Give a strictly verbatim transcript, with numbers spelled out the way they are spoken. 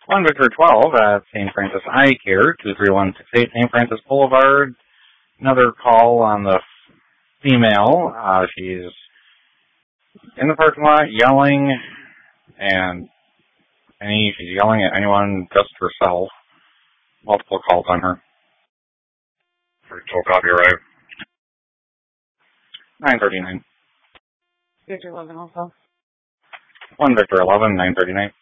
one Victor twelve at Saint Francis Eye Care, two three one six eight Saint Francis Boulevard. Another call on the female. Uh, she's in the parking lot yelling, and any she's yelling at anyone, just herself. Multiple calls on her. Virtual copyright. nine thirty-nine. Victor eleven also. one Victor eleven, nine thirty-nine.